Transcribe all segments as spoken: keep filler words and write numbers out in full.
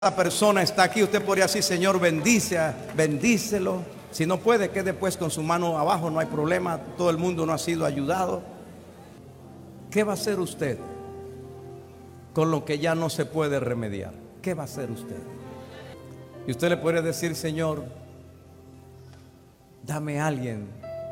La persona está aquí, usted podría decir: Señor, bendice, bendícelo. Si no puede, quede pues con su mano abajo, no hay problema. Todo el mundo no ha sido ayudado. ¿Qué va a hacer usted con lo que ya no se puede remediar? ¿Qué va a hacer usted? Y usted le puede decir: Señor, dame a alguien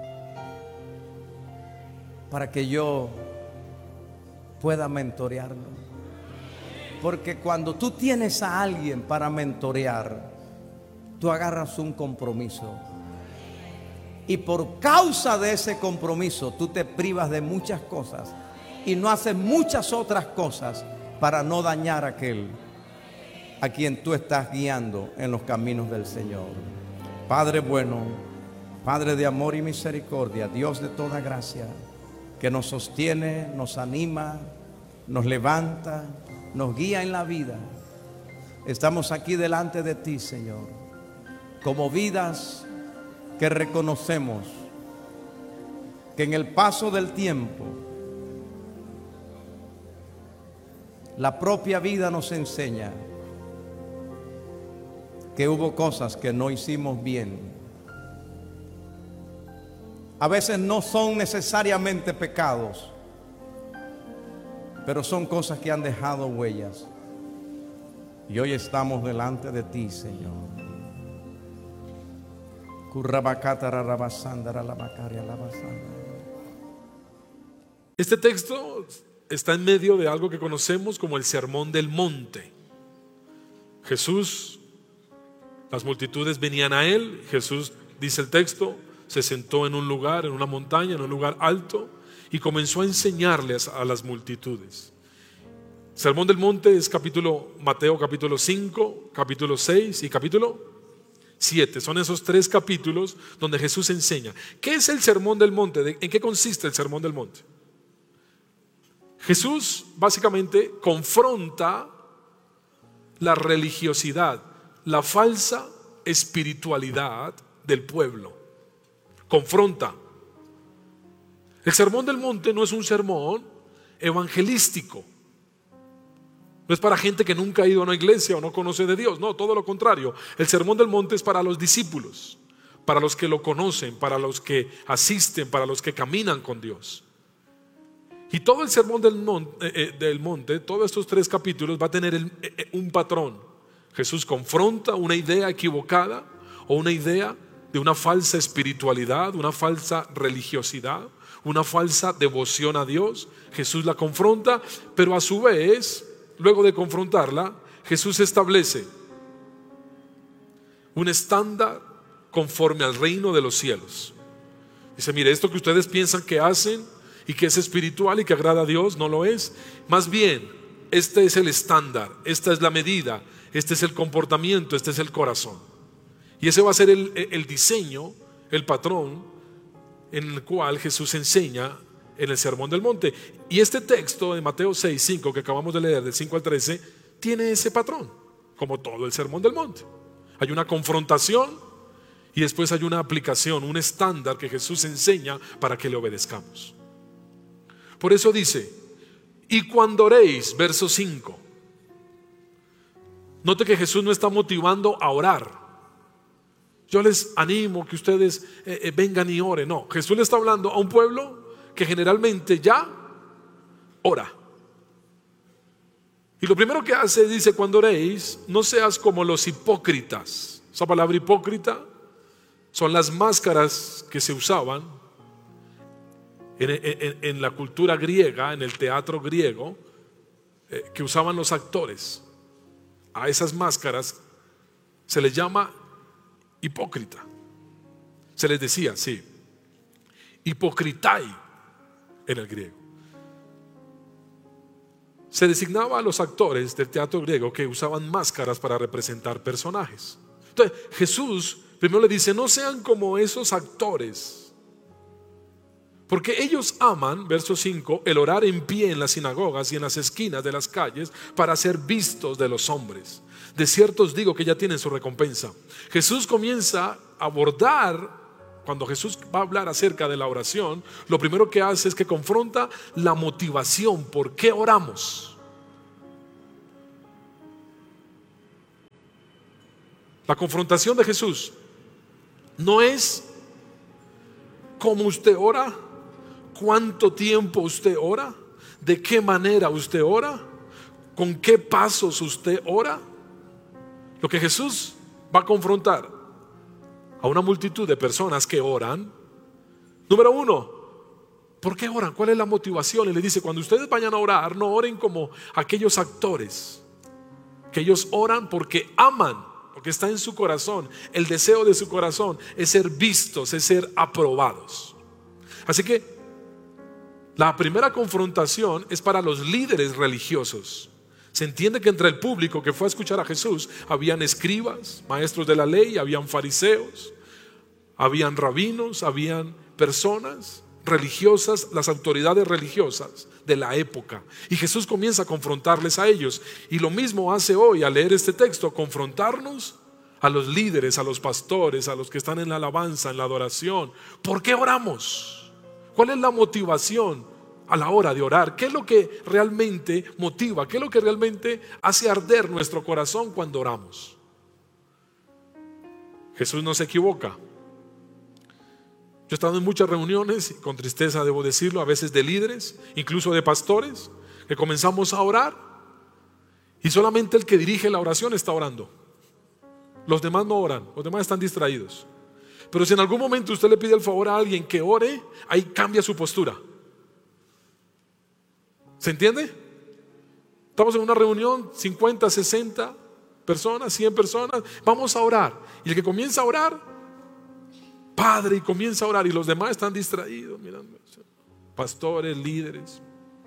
para que yo pueda mentorearlo. Porque cuando tú tienes a alguien para mentorear, tú agarras un compromiso. Y por causa de ese compromiso, tú te privas de muchas cosas y no haces muchas otras cosas para no dañar a aquel a quien tú estás guiando en los caminos del Señor. Padre bueno, Padre de amor y misericordia, Dios de toda gracia, que nos sostiene, nos anima, nos levanta, nos guía en la vida. Estamos aquí delante de ti, Señor, como vidas que reconocemos que en el paso del tiempo la propia vida nos enseña que hubo cosas que no hicimos bien. A veces no son necesariamente pecados, pero son cosas que han dejado huellas. Y hoy estamos delante de ti, Señor. Este texto está en medio de algo que conocemos como el Sermón del Monte. Jesús, las multitudes venían a él. Jesús, dice el texto, se sentó en un lugar, en una montaña, en un lugar alto, y comenzó a enseñarles a las multitudes. Sermón del Monte es capítulo Mateo capítulo cinco, capítulo seis y capítulo siete. Son esos tres capítulos donde Jesús enseña. ¿Qué es el Sermón del Monte? ¿En qué consiste el Sermón del Monte? Jesús básicamente confronta la religiosidad, la falsa espiritualidad del pueblo. Confronta. El Sermón del Monte no es un sermón evangelístico. No es para gente que nunca ha ido a una iglesia o no conoce de Dios. No, todo lo contrario. El Sermón del Monte es para los discípulos, para los que lo conocen, para los que asisten, para los que caminan con Dios. Y todo el Sermón del Monte, eh, del Monte, todos estos tres capítulos va a tener el, eh, un patrón. Jesús confronta una idea equivocada o una idea de una falsa espiritualidad, una falsa religiosidad, una falsa devoción a Dios. Jesús la confronta, pero a su vez, luego de confrontarla, Jesús establece un estándar conforme al reino de los cielos. Dice: mire, esto que ustedes piensan que hacen y que es espiritual y que agrada a Dios, no lo es. Más bien, este es el estándar, esta es la medida, este es el comportamiento, este es el corazón. Y ese va a ser el, el diseño, el patrón en el cual Jesús enseña en el Sermón del Monte. Y este texto de Mateo seis, cinco que acabamos de leer, del cinco al trece, tiene ese patrón, como todo el Sermón del Monte. Hay una confrontación y después hay una aplicación, un estándar que Jesús enseña para que le obedezcamos. Por eso dice: y cuando oréis, verso cinco. Note que Jesús no está motivando a orar. Yo les animo que ustedes eh, eh, vengan y oren. No, Jesús le está hablando a un pueblo que generalmente ya ora. Y lo primero que hace, dice: cuando oréis, no seas como los hipócritas. Esa palabra hipócrita son las máscaras que se usaban en, en, en la cultura griega, en el teatro griego, eh, que usaban los actores. A esas máscaras se les llama hipócrita. Se les decía, sí, hipocritai en el griego. Se designaba a los actores del teatro griego que usaban máscaras para representar personajes. Entonces Jesús primero le dice: no sean como esos actores, porque ellos aman, verso cinco, el orar en pie en las sinagogas y en las esquinas de las calles para ser vistos de los hombres. De cierto os digo que ya tienen su recompensa. Jesús comienza a abordar, cuando Jesús va a hablar acerca de la oración, lo primero que hace es que confronta la motivación. ¿Por qué oramos? La confrontación de Jesús no es cómo usted ora, cuánto tiempo usted ora, de qué manera usted ora, con qué pasos usted ora. Lo que Jesús va a confrontar a una multitud de personas que oran. Número uno, ¿por qué oran? ¿Cuál es la motivación? Y le dice, cuando ustedes vayan a orar, no oren como aquellos actores, que ellos oran porque aman, porque está en su corazón. El deseo de su corazón es ser vistos, es ser aprobados. Así que la primera confrontación es para los líderes religiosos. Se entiende que entre el público que fue a escuchar a Jesús habían escribas, maestros de la ley, habían fariseos, habían rabinos, habían personas religiosas, las autoridades religiosas de la época. Y Jesús comienza a confrontarles a ellos. Y lo mismo hace hoy al leer este texto, confrontarnos a los líderes, a los pastores, a los que están en la alabanza, en la adoración. ¿Por qué oramos? ¿Cuál es la motivación a la hora de orar? ¿Qué es lo que realmente motiva? ¿Qué es lo que realmente hace arder nuestro corazón cuando oramos? Jesús no se equivoca. Yo he estado en muchas reuniones, con tristeza debo decirlo, a veces de líderes, incluso de pastores, que comenzamos a orar y solamente el que dirige la oración está orando. Los demás no oran, los demás están distraídos. Pero si en algún momento usted le pide el favor a alguien que ore, ahí cambia su postura. ¿Se entiende? Estamos en una reunión, cincuenta, sesenta personas, cien personas, vamos a orar. Y el que comienza a orar, Padre, y comienza a orar, y los demás están distraídos mirando, pastores, líderes.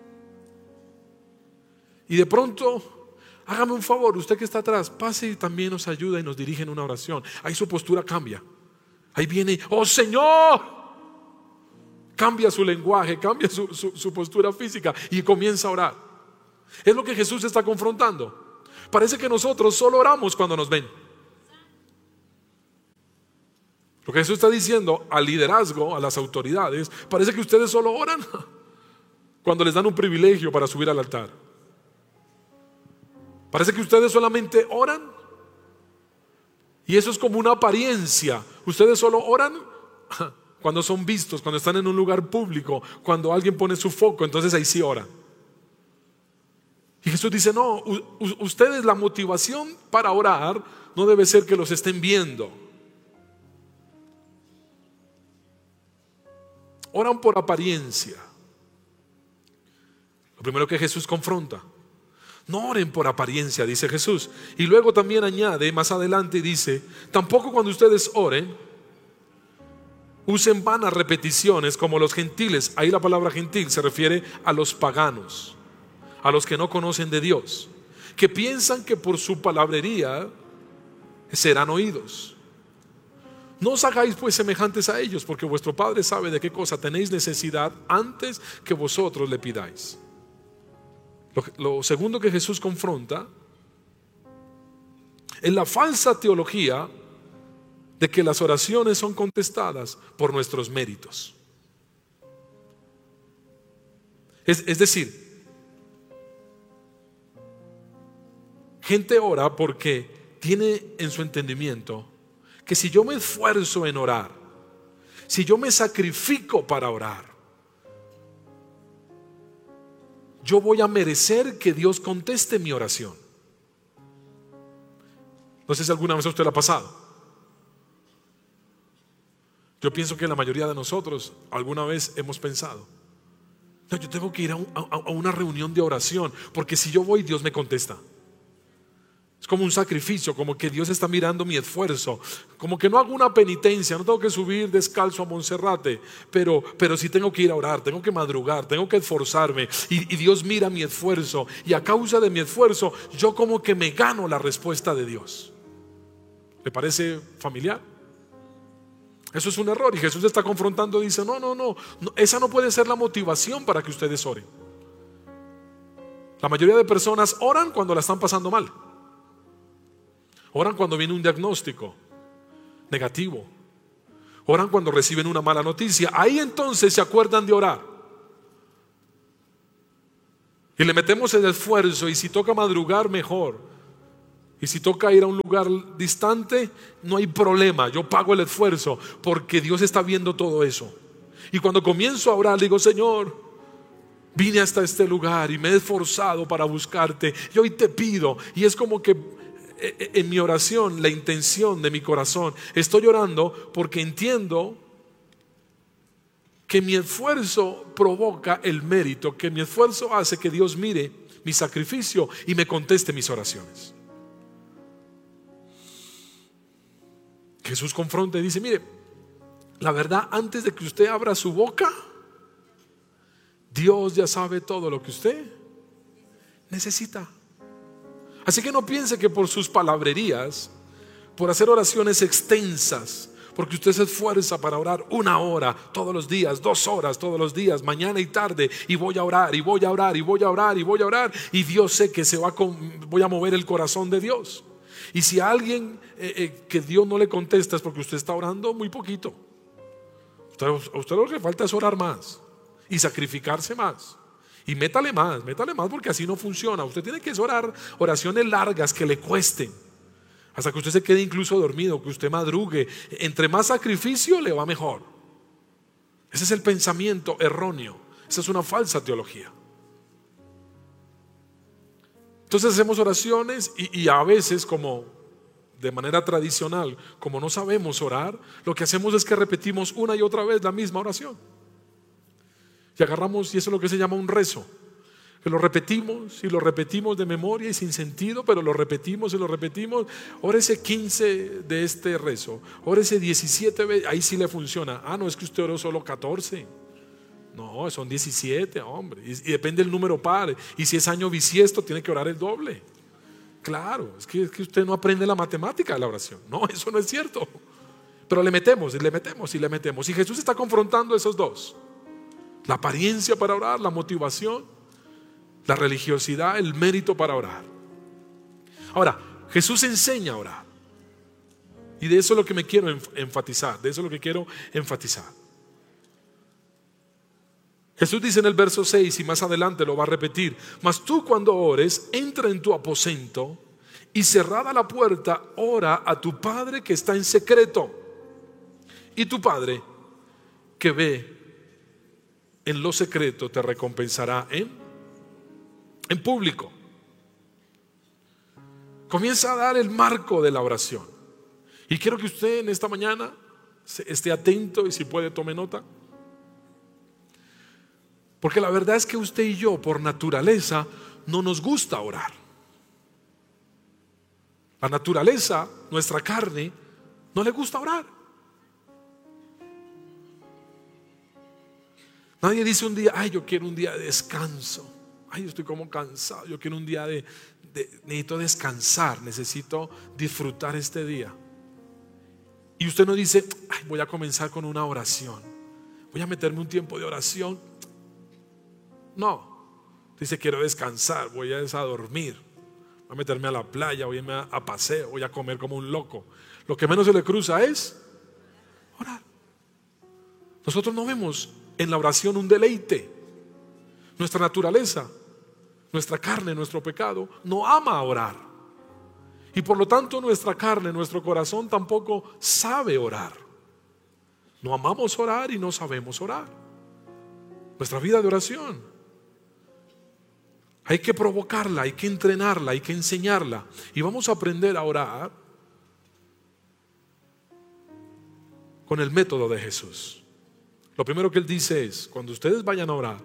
Y de pronto, hágame un favor, usted que está atrás, pase y también nos ayuda y nos dirige en una oración. Ahí su postura cambia. Ahí viene, oh Señor, cambia su lenguaje, cambia su, su, su postura física y comienza a orar. Es lo que Jesús está confrontando. Parece que nosotros solo oramos cuando nos ven. Lo que Jesús está diciendo al liderazgo, a las autoridades, parece que ustedes solo oran cuando les dan un privilegio para subir al altar. Parece que ustedes solamente oran y eso es como una apariencia. Ustedes solo oran cuando son vistos, cuando están en un lugar público, cuando alguien pone su foco, entonces ahí sí oran. Y Jesús dice, no, ustedes, la motivación para orar no debe ser que los estén viendo. Oran por apariencia. Lo primero que Jesús confronta, no oren por apariencia, dice Jesús. Y luego también añade más adelante y dice, tampoco cuando ustedes oren usen vanas repeticiones como los gentiles. Ahí la palabra gentil se refiere a los paganos, a los que no conocen de Dios, que piensan que por su palabrería serán oídos. No os hagáis pues semejantes a ellos, porque vuestro Padre sabe de qué cosa tenéis necesidad antes que vosotros le pidáis. Lo, lo segundo que Jesús confronta es la falsa teología de que las oraciones son contestadas por nuestros méritos. Es, es decir, gente ora porque tiene en su entendimiento que si yo me esfuerzo en orar, si yo me sacrifico para orar, yo voy a merecer que Dios conteste mi oración. No sé si alguna vez a usted le ha pasado. Yo pienso que la mayoría de nosotros alguna vez hemos pensado, no, yo tengo que ir a, un, a, a una reunión de oración, porque si yo voy, Dios me contesta. Es como un sacrificio, como que Dios está mirando mi esfuerzo, como que no hago una penitencia, no tengo que subir descalzo a Monserrate, pero, pero sí tengo que ir a orar, tengo que madrugar, tengo que esforzarme, y, y Dios mira mi esfuerzo, y a causa de mi esfuerzo yo como que me gano la respuesta de Dios. ¿Le parece familiar? Eso es un error, y Jesús está confrontando y dice, no, no, no, no, esa no puede ser la motivación para que ustedes oren. La mayoría de personas oran cuando la están pasando mal. Oran cuando viene un diagnóstico negativo. Oran cuando reciben una mala noticia. Ahí entonces se acuerdan de orar. Y le metemos el esfuerzo, y si toca madrugar, mejor. Y si toca ir a un lugar distante, no hay problema, yo pago el esfuerzo, porque Dios está viendo todo eso. Y cuando comienzo a orar, digo: Señor, vine hasta este lugar y me he esforzado para buscarte, y hoy te pido. Y es como que en mi oración, la intención de mi corazón, estoy orando porque entiendo que mi esfuerzo provoca el mérito, que mi esfuerzo hace que Dios mire mi sacrificio y me conteste mis oraciones. Jesús confronta y dice: mire, la verdad, antes de que usted abra su boca, Dios ya sabe todo lo que usted necesita. Así que no piense que por sus palabrerías, por hacer oraciones extensas, porque usted se esfuerza para orar una hora todos los días, dos horas todos los días, mañana y tarde, y voy a orar, y voy a orar, y voy a orar, y voy a orar, y Dios sé que se va con, voy a mover el corazón de Dios. Y si a alguien eh, eh, que Dios no le contesta es porque usted está orando muy poquito. Usted, a usted lo que le falta es orar más y sacrificarse más. Y métale más, métale más, porque así no funciona. Usted tiene que orar oraciones largas que le cuesten, hasta que usted se quede incluso dormido, que usted madrugue. Entre más sacrificio le va mejor. Ese es el pensamiento erróneo. Esa es una falsa teología. Entonces hacemos oraciones y, y a veces, como de manera tradicional, como no sabemos orar, lo que hacemos es que repetimos una y otra vez la misma oración. Y agarramos, y eso es lo que se llama un rezo, que lo repetimos y lo repetimos de memoria y sin sentido, pero lo repetimos y lo repetimos. Órese quince de este rezo, órese diecisiete veces, ahí sí le funciona. Ah, no, es que usted oró solo catorce. No, son diecisiete, hombre. Y, y depende del número par. Y si es año bisiesto, tiene que orar el doble. Claro, es que, es que usted no aprende la matemática de la oración. No, eso no es cierto. Pero le metemos y le metemos y le metemos. Y Jesús está confrontando esos dos: la apariencia para orar, la motivación, la religiosidad, el mérito para orar. Ahora, Jesús enseña a orar. Y de eso es lo que me quiero enfatizar. De eso es lo que quiero enfatizar. Jesús dice en el verso seis, y más adelante lo va a repetir: mas tú, cuando ores, entra en tu aposento y cerrada la puerta, ora a tu Padre que está en secreto. Y tu Padre que ve en lo secreto te recompensará en, en público. Comienza a dar el marco de la oración. Y quiero que usted en esta mañana esté atento, y si puede tome nota. Porque la verdad es que usted y yo, por naturaleza, no nos gusta orar. La naturaleza, nuestra carne, no le gusta orar. Nadie dice un día: ay, yo quiero un día de descanso. Ay, yo estoy como cansado. Yo quiero un día de, de necesito descansar, necesito disfrutar este día. Y usted no dice: ay, voy a comenzar con una oración, voy a meterme un tiempo de oración. No, dice: quiero descansar, voy a, a dormir, voy a meterme a la playa, voy a irme a, a paseo, voy a comer como un loco. Lo que menos se le cruza es orar. Nosotros no vemos en la oración un deleite. Nuestra naturaleza, nuestra carne, nuestro pecado no ama orar. Y por lo tanto nuestra carne, nuestro corazón tampoco sabe orar. No amamos orar y no sabemos orar. Nuestra vida de oración hay que provocarla, hay que entrenarla, hay que enseñarla. Y vamos a aprender a orar con el método de Jesús. Lo primero que Él dice es: cuando ustedes vayan a orar,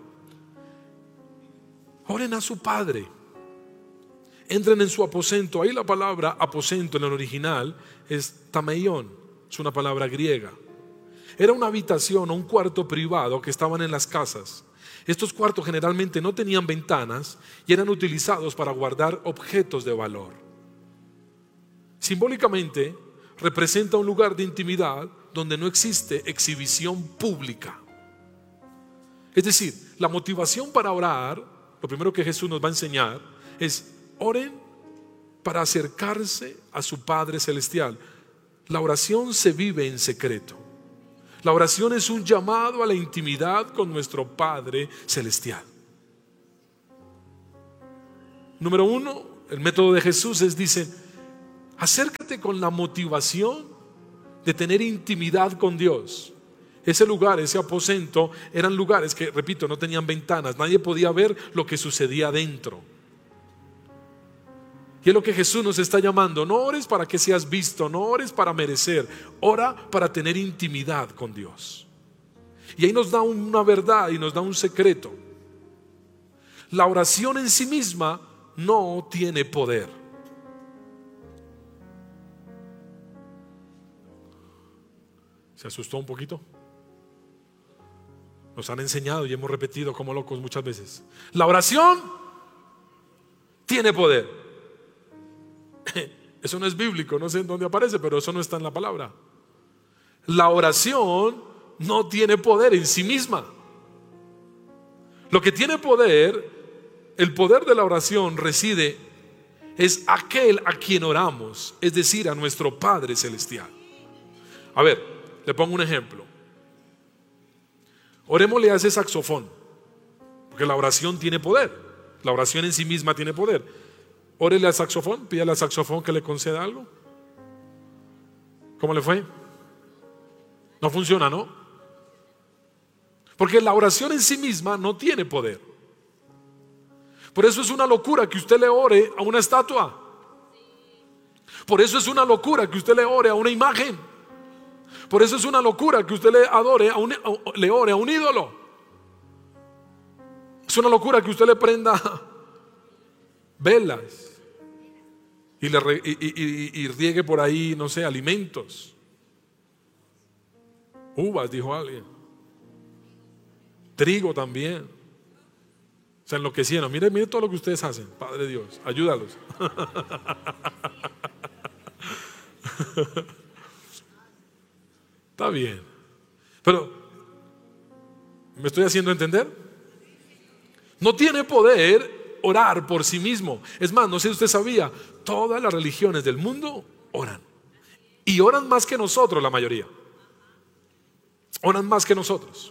oren a su Padre, entren en su aposento. Ahí la palabra aposento en el original es tameion, es una palabra griega. Era una habitación o un cuarto privado que estaban en las casas. Estos cuartos generalmente no tenían ventanas y eran utilizados para guardar objetos de valor. Simbólicamente representa un lugar de intimidad donde no existe exhibición pública. Es decir, la motivación para orar, lo primero que Jesús nos va a enseñar es: oren para acercarse a su Padre Celestial. La oración se vive en secreto. La oración es un llamado a la intimidad con nuestro Padre Celestial. Número uno, el método de Jesús es, dice: Acércate con la motivación de tener intimidad con Dios. Ese lugar, ese aposento, eran lugares que, repito, no tenían ventanas. Nadie podía ver lo que sucedía adentro. Y es lo que Jesús nos está llamando. No ores para que seas visto, no ores para merecer. Ora para tener intimidad con Dios. Y ahí nos da una verdad y nos da un secreto. La oración en sí misma no tiene poder. ¿Se asustó un poquito? Nos han enseñado y hemos repetido como locos muchas veces. La oración tiene poder. Eso no es bíblico, no sé en dónde aparece, pero eso no está en la palabra. La oración no tiene poder en sí misma. Lo que tiene poder, el poder de la oración reside, es aquel a quien oramos, es decir, a nuestro Padre Celestial. A ver, le pongo un ejemplo. Orémosle a ese saxofón, porque la oración tiene poder. La oración en sí misma tiene poder. Órele al saxofón, pídale al saxofón que le conceda algo. ¿Cómo le fue? No funciona, ¿no? Porque la oración en sí misma no tiene poder. Por eso es una locura que usted le ore a una estatua. Por eso es una locura que usted le ore a una imagen. Por eso es una locura que usted le adore a un, le ore a un ídolo. Es una locura que usted le prenda velas y, le, y, y, y riegue por ahí, no sé, alimentos. Uvas, dijo alguien. Trigo también. Se enloquecieron. Mire, mire todo lo que ustedes hacen. Padre Dios, ayúdalos. Está bien. Pero, ¿me estoy haciendo entender? No tiene poder orar por sí mismo. Es más, no sé si usted sabía, todas las religiones del mundo oran. Y oran más que nosotros, la mayoría. Oran más que nosotros.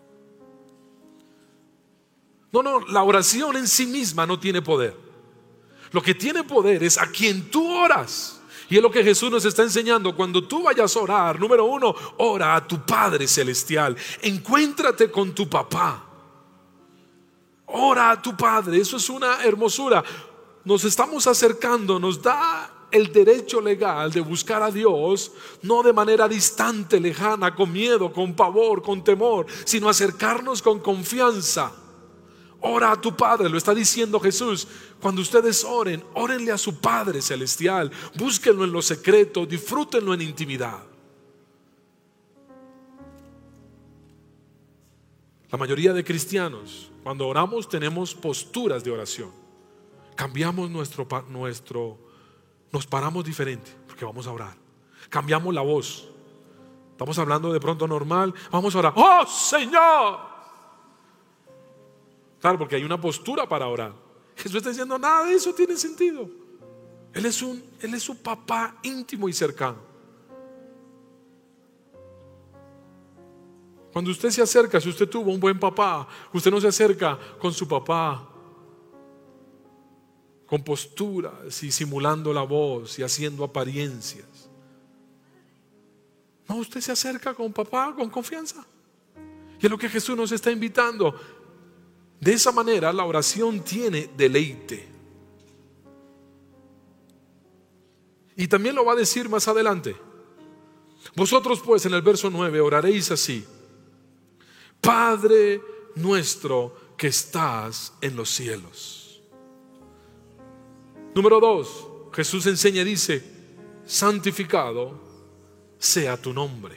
No, no, la oración en sí misma no tiene poder. Lo que tiene poder es a quien tú oras. Y es lo que Jesús nos está enseñando. Cuando tú vayas a orar, número uno, ora a tu Padre Celestial. Encuéntrate con tu papá. Ora a tu Padre. Eso es una hermosura. Nos estamos acercando, nos da el derecho legal de buscar a Dios, no de manera distante, lejana, con miedo, con pavor, con temor, sino acercarnos con confianza. Ora a tu Padre, lo está diciendo Jesús. Cuando ustedes oren, órenle a su Padre Celestial. Búsquenlo en lo secreto, disfrútenlo en intimidad. La mayoría de cristianos, cuando oramos, tenemos posturas de oración. Cambiamos nuestro, nuestro nos paramos diferente, porque vamos a orar. Cambiamos la voz. Estamos hablando de pronto normal, vamos a orar. ¡Oh, Señor! Claro, porque hay una postura para orar. Jesús está diciendo, nada de eso tiene sentido. Él es, un, él es su papá íntimo y cercano. Cuando usted se acerca, si usted tuvo un buen papá, usted no se acerca con su papá con posturas y simulando la voz y haciendo apariencias. No, usted se acerca con papá con confianza. Y es lo que Jesús nos está invitando. De esa manera la oración tiene deleite. Y también lo va a decir más adelante. Vosotros pues, en el verso nueve, oraréis así: Padre nuestro que estás en los cielos. Número dos, Jesús enseña y dice: santificado sea tu nombre.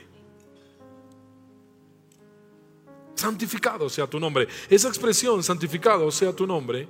Santificado sea tu nombre. Esa expresión, santificado sea tu nombre,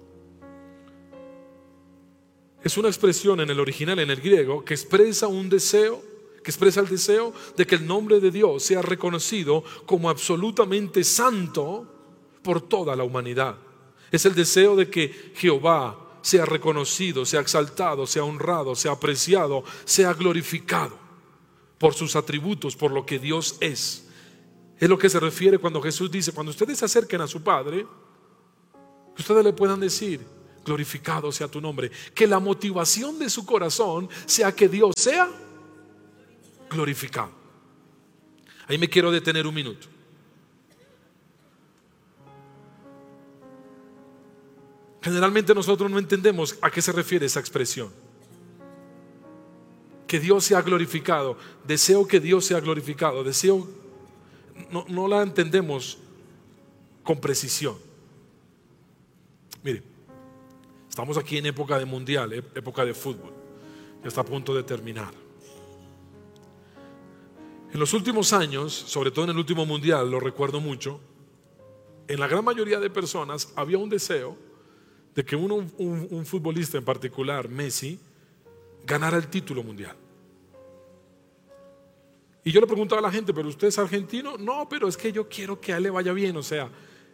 es una expresión en el original, en el griego, que expresa un deseo, que expresa el deseo de que el nombre de Dios sea reconocido como absolutamente santo por toda la humanidad. Es el deseo de que Jehová sea reconocido, sea exaltado, sea honrado, sea apreciado, sea glorificado por sus atributos, por lo que Dios es. Es lo que se refiere cuando Jesús dice: cuando ustedes se acerquen a su Padre, que ustedes le puedan decir: glorificado sea tu nombre. Que la motivación de su corazón sea que Dios sea glorificado. Ahí me quiero detener un minuto. Generalmente nosotros no entendemos a qué se refiere esa expresión. Que Dios sea glorificado. Deseo que Dios sea glorificado. Deseo, no, no la entendemos con precisión. Mire, estamos aquí en época de mundial, época de fútbol. Ya está a punto de terminar. En los últimos años, sobre todo en el último mundial, lo recuerdo mucho, en la gran mayoría de personas había un deseo de que uno, un, un futbolista en particular, Messi, ganara el título mundial. Y yo le preguntaba a la gente, ¿pero usted es argentino? No, pero es que yo quiero que a él le vaya bien. O sea,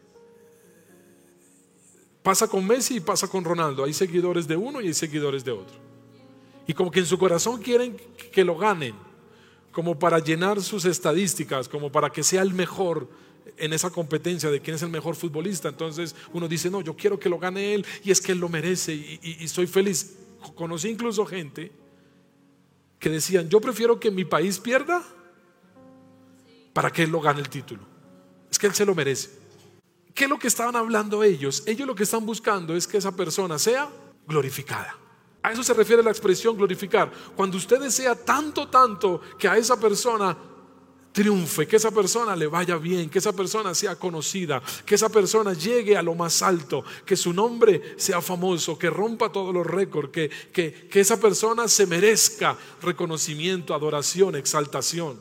pasa con Messi y pasa con Ronaldo. Hay seguidores de uno y hay seguidores de otro. Y como que en su corazón quieren que lo ganen, como para llenar sus estadísticas, como para que sea el mejor en esa competencia de quién es el mejor futbolista. Entonces uno dice, no, yo quiero que lo gane él y es que él lo merece y, y, y soy feliz. Conocí incluso gente que decían, yo prefiero que mi país pierda para que él lo gane el título. Es que él se lo merece. ¿Qué es lo que estaban hablando ellos? Ellos lo que están buscando es que esa persona sea glorificada. A eso se refiere la expresión glorificar. Cuando usted desea tanto, tanto que a esa persona triunfe, que esa persona le vaya bien, que esa persona sea conocida, que esa persona llegue a lo más alto, que su nombre sea famoso, que rompa todos los récords, que, que, que esa persona se merezca reconocimiento, adoración, exaltación.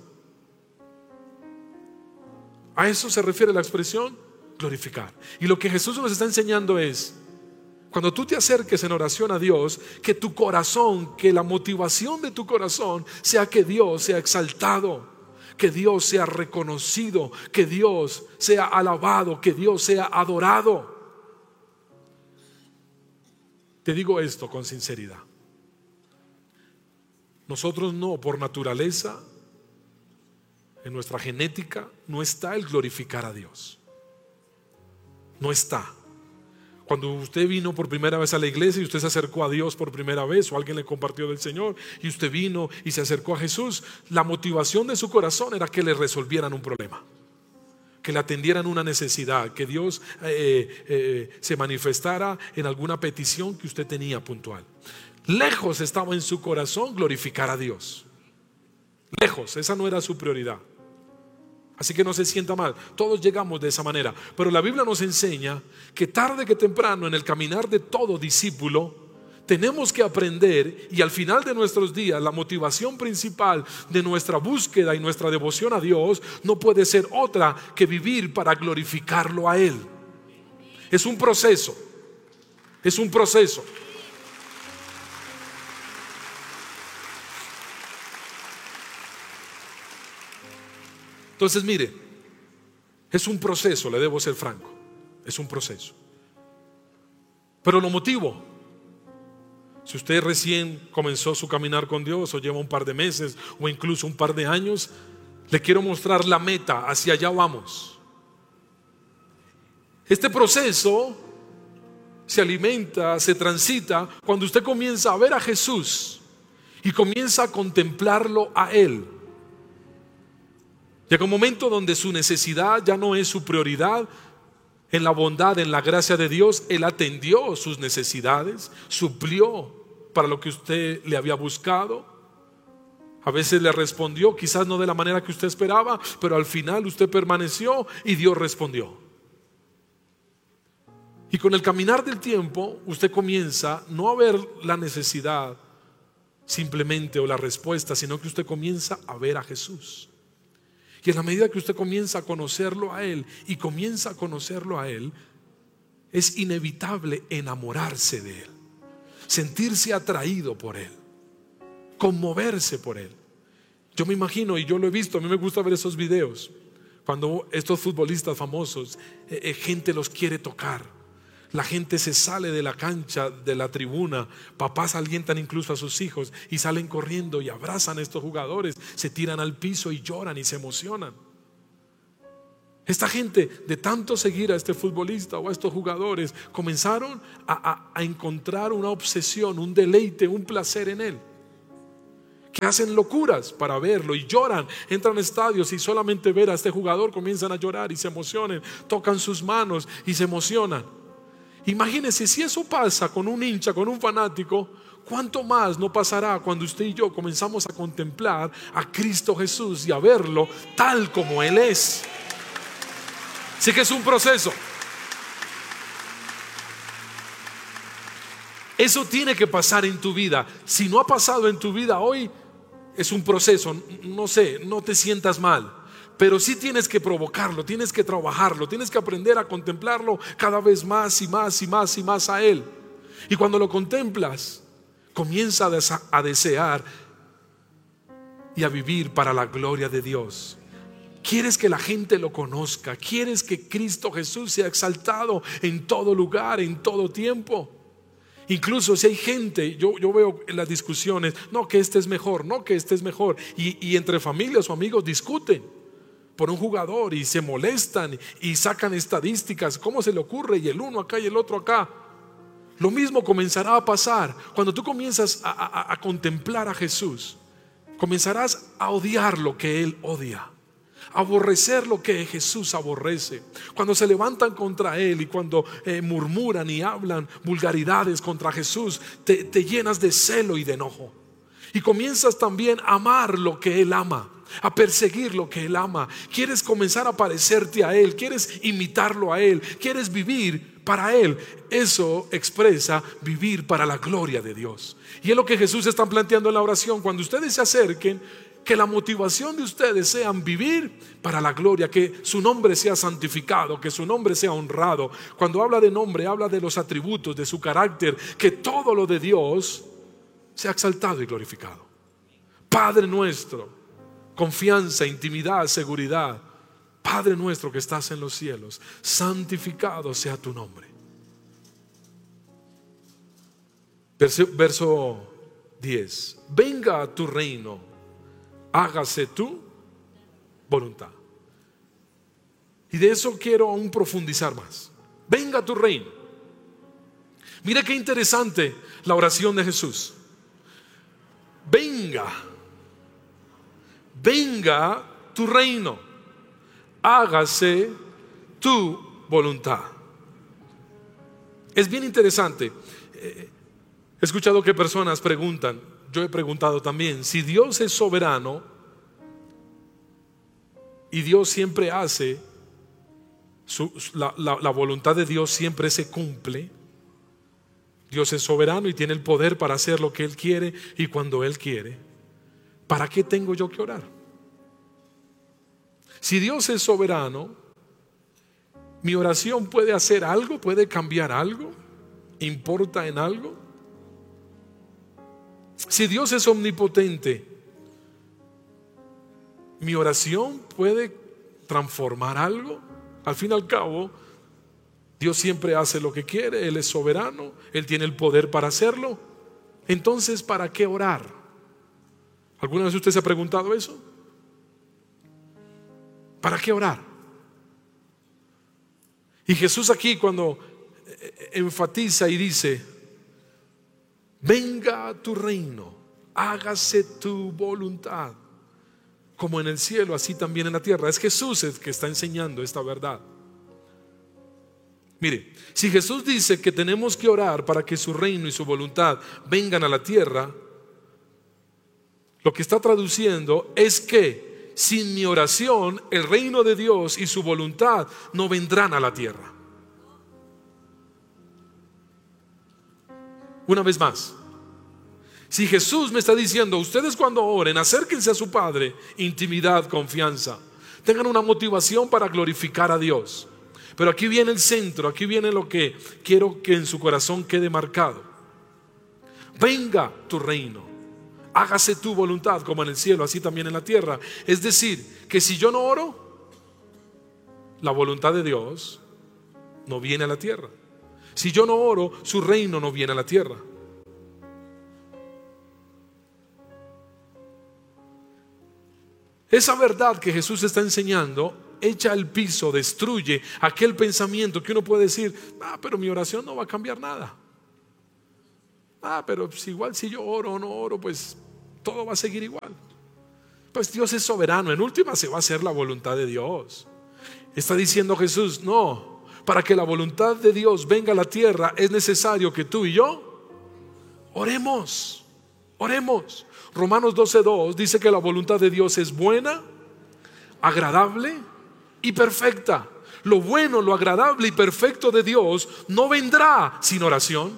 A eso se refiere la expresión glorificar. Y lo que Jesús nos está enseñando es, cuando tú te acerques en oración a Dios, que tu corazón, que la motivación de tu corazón sea que Dios sea exaltado, que Dios sea reconocido, que Dios sea alabado, que Dios sea adorado. Te digo esto con sinceridad. Nosotros no, por naturaleza, en nuestra genética, no está el glorificar a Dios. No está. Cuando usted vino por primera vez a la iglesia y usted se acercó a Dios por primera vez, o alguien le compartió del Señor y usted vino y se acercó a Jesús, la motivación de su corazón era que le resolvieran un problema, que le atendieran una necesidad, que Dios eh, eh, se manifestara en alguna petición que usted tenía puntual. Lejos estaba en su corazón glorificar a Dios. Lejos, esa no era su prioridad. Así que no se sienta mal, todos llegamos de esa manera. Pero la Biblia nos enseña que tarde que temprano en el caminar de todo discípulo tenemos que aprender, y al final de nuestros días la motivación principal de nuestra búsqueda y nuestra devoción a Dios no puede ser otra que vivir para glorificarlo a Él. Es un proceso, es un proceso. Entonces mire, es un proceso, le debo ser franco, es un proceso. Pero lo motivo, si usted recién comenzó su caminar con Dios o lleva un par de meses o incluso un par de años, le quiero mostrar la meta, hacia allá vamos. Este proceso se alimenta, se transita cuando usted comienza a ver a Jesús y comienza a contemplarlo a Él. Llega un momento donde su necesidad ya no es su prioridad. En la bondad, en la gracia de Dios, Él atendió sus necesidades, suplió para lo que usted le había buscado. A veces le respondió, quizás no de la manera que usted esperaba, pero al final usted permaneció y Dios respondió. Y con el caminar del tiempo, usted comienza no a ver la necesidad simplemente o la respuesta, sino que usted comienza a ver a Jesús. Y en la medida que usted comienza a conocerlo a Él y comienza a conocerlo a Él, es inevitable enamorarse de Él, sentirse atraído por Él, conmoverse por Él. Yo me imagino, y yo lo he visto, a mí me gusta ver esos videos, cuando estos futbolistas famosos, eh, eh, gente los quiere tocar. La gente se sale de la cancha, de la tribuna, papás alientan incluso a sus hijos y salen corriendo y abrazan a estos jugadores, se tiran al piso y lloran y se emocionan. Esta gente, de tanto seguir a este futbolista o a estos jugadores, comenzaron a, a, a encontrar una obsesión, un deleite, un placer en él, que hacen locuras para verlo y lloran, entran a estadios y solamente ver a este jugador comienzan a llorar y se emocionan, tocan sus manos y se emocionan. Imagínense, si eso pasa con un hincha, con un fanático, ¿cuánto más no pasará cuando usted y yo comenzamos a contemplar a Cristo Jesús y a verlo tal como Él es? Así que es un proceso. Eso tiene que pasar en tu vida. Si no ha pasado en tu vida hoy, es un proceso. No sé, no te sientas mal, pero sí tienes que provocarlo, tienes que trabajarlo, tienes que aprender a contemplarlo cada vez más y más y más y más a Él. Y cuando lo contemplas, comienza a desear y a vivir para la gloria de Dios. Quieres que la gente lo conozca, quieres que Cristo Jesús sea exaltado en todo lugar, en todo tiempo. Incluso si hay gente, yo, yo veo en las discusiones, no que este es mejor, no que este es mejor, y, y entre familias o amigos discuten por un jugador y se molestan y sacan estadísticas, ¿cómo se le ocurre? Y el uno acá y el otro acá. Lo mismo comenzará a pasar cuando tú comienzas a, a, a contemplar a Jesús. Comenzarás a odiar lo que Él odia, aborrecer lo que Jesús aborrece. Cuando se levantan contra Él y cuando eh, murmuran y hablan vulgaridades contra Jesús, te, te llenas de celo y de enojo. Y comienzas también a amar lo que Él ama, a perseguir lo que Él ama. Quieres comenzar a parecerte a Él, quieres imitarlo a Él, quieres vivir para Él. Eso expresa vivir para la gloria de Dios. Y es lo que Jesús está planteando en la oración. Cuando ustedes se acerquen, que la motivación de ustedes sea vivir para la gloria, que su nombre sea santificado, que su nombre sea honrado. Cuando habla de nombre, habla de los atributos, de su carácter, que todo lo de Dios sea exaltado y glorificado. Padre nuestro, confianza, intimidad, seguridad. Padre nuestro que estás en los cielos, santificado sea tu nombre. Verso, verso diez. Venga a tu reino, hágase tu voluntad. Y de eso quiero aún profundizar más. Venga a tu reino. Mira qué interesante la oración de Jesús. Venga, venga tu reino, hágase tu voluntad. Es bien interesante. He escuchado que personas preguntan, yo he preguntado también, si Dios es soberano y Dios siempre hace su, la, la, la voluntad de Dios siempre se cumple. Dios es soberano y tiene el poder para hacer lo que Él quiere y cuando Él quiere. ¿Para qué tengo yo que orar? Si Dios es soberano, mi oración puede hacer algo, puede cambiar algo, importa en algo. Si Dios es omnipotente, mi oración puede transformar algo. Al fin y al cabo, Dios siempre hace lo que quiere, Él es soberano, Él tiene el poder para hacerlo. Entonces, ¿para qué orar? ¿Alguna vez usted se ha preguntado eso? ¿Para qué orar? Y Jesús aquí cuando enfatiza y dice, venga a tu reino, hágase tu voluntad, como en el cielo, así también en la tierra. Es Jesús el que está enseñando esta verdad. Mire, si Jesús dice que tenemos que orar para que su reino y su voluntad vengan a la tierra, lo que está traduciendo es que sin mi oración el reino de Dios y su voluntad no vendrán a la tierra. Una vez más, si Jesús me está diciendo, ustedes cuando oren, acérquense a su Padre, intimidad, confianza, tengan una motivación para glorificar a Dios. Pero aquí viene el centro, aquí viene lo que quiero que en su corazón quede marcado. Venga tu reino, hágase tu voluntad como en el cielo, así también en la tierra. Es decir, que si yo no oro, la voluntad de Dios no viene a la tierra. Si yo no oro, su reino no viene a la tierra. Esa verdad que Jesús está enseñando echa al piso, destruye aquel pensamiento que uno puede decir: ah, pero mi oración no va a cambiar nada. Ah, pero pues igual si yo oro o no oro, pues todo va a seguir igual. Pues Dios es soberano, en última se va a hacer la voluntad de Dios. Está diciendo Jesús: no, para que la voluntad de Dios venga a la tierra es necesario que tú y yo oremos, oremos. Romanos doce dos dice que la voluntad de Dios es buena, agradable y perfecta. Lo bueno, lo agradable y perfecto de Dios no vendrá sin oración.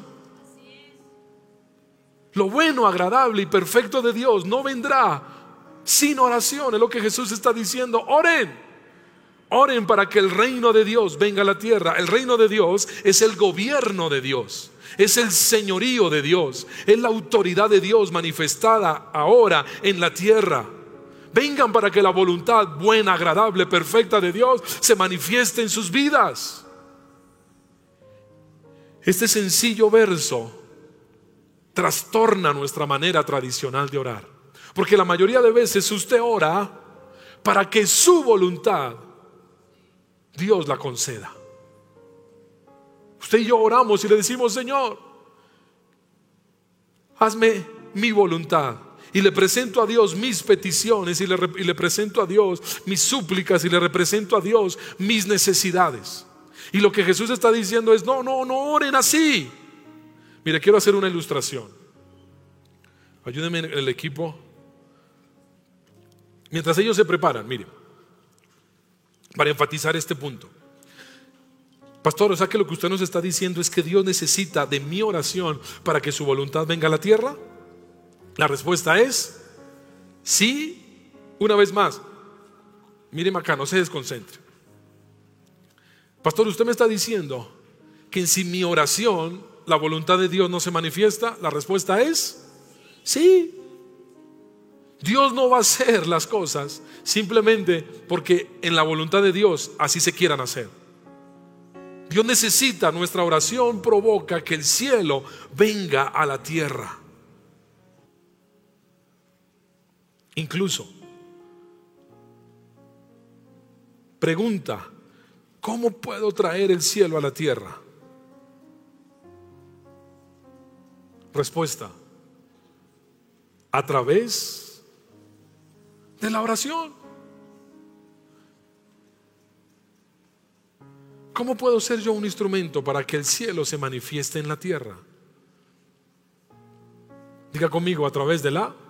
Lo bueno, agradable y perfecto de Dios no vendrá sin oración. Es lo que Jesús está diciendo: oren, oren para que el reino de Dios venga a la tierra. El reino de Dios es el gobierno de Dios, es el señorío de Dios, es la autoridad de Dios manifestada ahora en la tierra. Vengan para que la voluntad buena, agradable, perfecta de Dios se manifieste en sus vidas. Este sencillo verso trastorna nuestra manera tradicional de orar, porque la mayoría de veces usted ora para que su voluntad Dios la conceda. Usted y yo oramos y le decimos: Señor, hazme mi voluntad. Y le presento a Dios mis peticiones y le, y le presento a Dios mis súplicas y le represento a Dios mis necesidades. Y lo que Jesús está diciendo es: no, no, no oren así. Mire, quiero hacer una ilustración. Ayúdenme en el equipo. Mientras ellos se preparan, miren, para enfatizar este punto. Pastor, o sea que lo que usted nos está diciendo es que Dios necesita de mi oración para que su voluntad venga a la tierra. La respuesta es sí. Una vez más, míreme acá, no se desconcentre. Pastor, usted me está diciendo que si mi oración la voluntad de Dios no se manifiesta. La respuesta es sí. Dios no va a hacer las cosas simplemente porque en la voluntad de Dios así se quieran hacer. Dios necesita, nuestra oración provoca que el cielo venga a la tierra. Incluso, pregunta: ¿cómo puedo traer el cielo a la tierra? Respuesta: a través de la oración. ¿Cómo puedo ser yo un instrumento para que el cielo se manifieste en la tierra? Diga conmigo: a través de la.